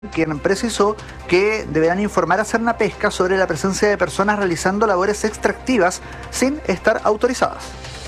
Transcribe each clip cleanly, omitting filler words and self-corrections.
quien precisó que deberán informar a Sernapesca sobre la presencia de personas realizando labores extractivas sin estar autorizadas.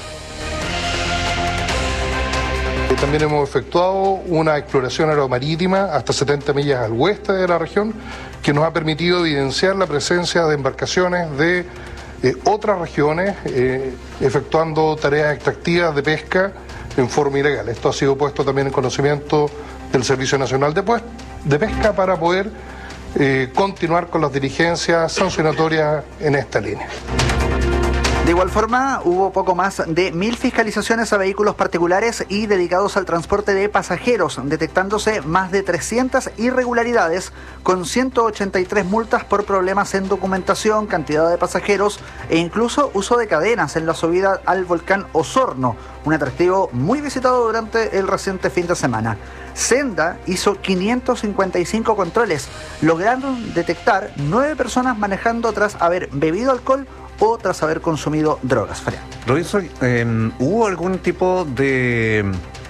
También hemos efectuado una exploración aeromarítima hasta 70 millas al oeste de la región, que nos ha permitido evidenciar la presencia de embarcaciones de otras regiones efectuando tareas extractivas de pesca en forma ilegal. Esto ha sido puesto también en conocimiento del Servicio Nacional de Pesca para poder continuar con las diligencias sancionatorias en esta línea. De igual forma, hubo poco más de 1.000 fiscalizaciones a vehículos particulares y dedicados al transporte de pasajeros, detectándose más de 300 irregularidades, con 183 multas por problemas en documentación, cantidad de pasajeros e incluso uso de cadenas en la subida al volcán Osorno, un atractivo muy visitado durante el reciente fin de semana. Senda hizo 555 controles, logrando detectar 9 personas manejando tras haber bebido alcohol o tras haber consumido drogas. Robinson, ¿hubo algún tipo de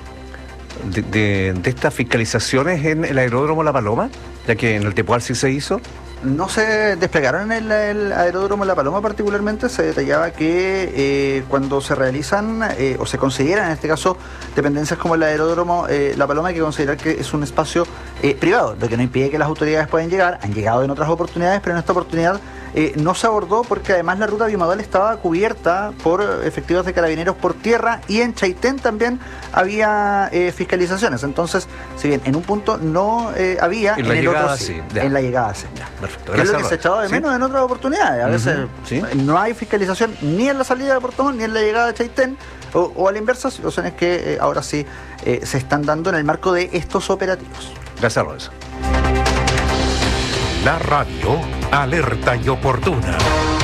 estas fiscalizaciones en el aeródromo La Paloma? Ya que en el Tepual sí se hizo. No se desplegaron en el aeródromo La Paloma particularmente. Se detallaba que cuando se realizan o se consideran en este caso dependencias como el aeródromo La Paloma, hay que considerar que es un espacio privado, lo que no impide que las autoridades puedan llegar. Han llegado en otras oportunidades, pero en esta oportunidad no se abordó porque además la ruta bimodal estaba cubierta por efectivos de carabineros por tierra, y en Chaitén también había fiscalizaciones. Entonces, si bien en un punto no había, en el otro sí. En la llegada sí. Perfecto. Es lo que se echaba de menos en otras oportunidades. A veces no hay fiscalización ni en la salida de Puerto Montt ni en la llegada de Chaitén, o a la inversa, situaciones que ahora sí se están dando en el marco de estos operativos. Gracias, Rosa. La radio alerta y oportuna.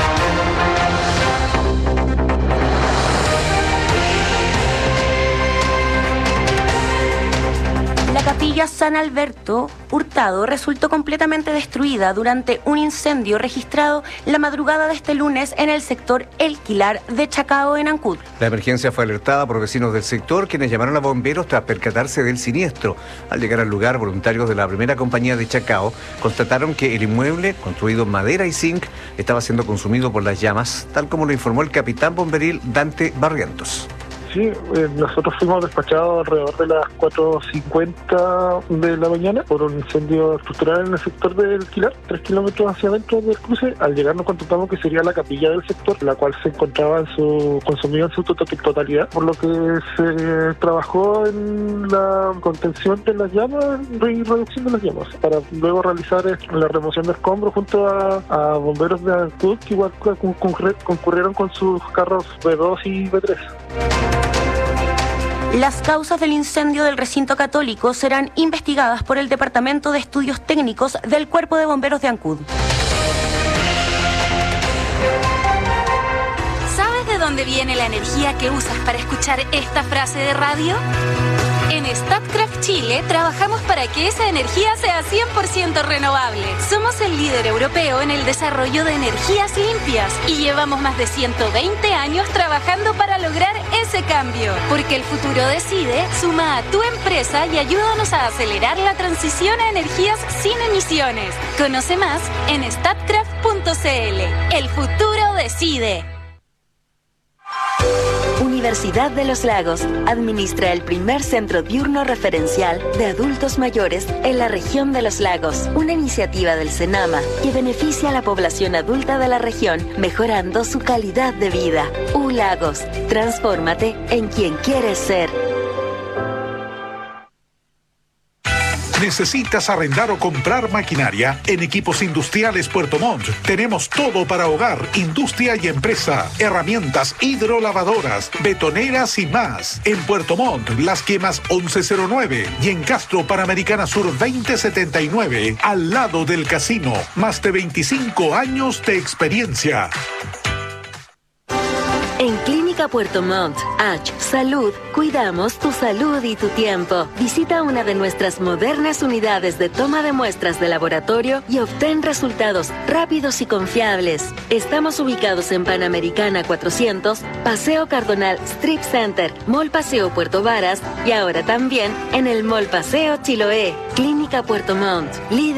La capilla San Alberto Hurtado resultó completamente destruida durante un incendio registrado la madrugada de este lunes en el sector El Quilar de Chacao, en Ancud. La emergencia fue alertada por vecinos del sector, quienes llamaron a bomberos tras percatarse del siniestro. Al llegar al lugar, voluntarios de la primera compañía de Chacao constataron que el inmueble, construido en madera y zinc, estaba siendo consumido por las llamas, tal como lo informó el capitán bomberil Dante Barrientos. Sí, nosotros fuimos despachados alrededor de las 4:50 de la mañana por un incendio estructural en el sector del Quilar, 3 kilómetros hacia adentro del cruce. Al llegar nos contamos que sería la capilla del sector, la cual se encontraba consumida en su totalidad, por lo que se trabajó en la contención de las llamas y reducción de las llamas, para luego realizar la remoción de escombros junto a bomberos de Ancud, que igual concurrieron con sus carros B2 y B3. Las causas del incendio del recinto católico serán investigadas por el Departamento de Estudios Técnicos del Cuerpo de Bomberos de Ancud. ¿Sabes de dónde viene la energía que usas para escuchar esta frase de radio? En Statkraft Chile trabajamos para que esa energía sea 100% renovable. Somos el líder europeo en el desarrollo de energías limpias y llevamos más de 120 años trabajando para lograr ese cambio. Porque el futuro decide, suma a tu empresa y ayúdanos a acelerar la transición a energías sin emisiones. Conoce más en statkraft.cl. El futuro decide. Universidad de los Lagos administra el primer centro diurno referencial de adultos mayores en la región de los lagos, una iniciativa del Senama que beneficia a la población adulta de la región, mejorando su calidad de vida. Lagos, transfórmate en quien quieres ser. ¿Necesitas arrendar o comprar maquinaria? En Equipos Industriales Puerto Montt tenemos todo para hogar, industria y empresa. Herramientas hidrolavadoras, betoneras y más. En Puerto Montt, Las Quemas 1109 y en Castro Panamericana Sur 2079, al lado del casino. Más de 25 años de experiencia. En Clínica Clínica Puerto Montt. Salud. Cuidamos tu salud y tu tiempo. Visita una de nuestras modernas unidades de toma de muestras de laboratorio y obtén resultados rápidos y confiables. Estamos ubicados en Panamericana 400, Paseo Cardonal Strip Center, Mall Paseo Puerto Varas y ahora también en el Mall Paseo Chiloé. Clínica Puerto Montt. Líder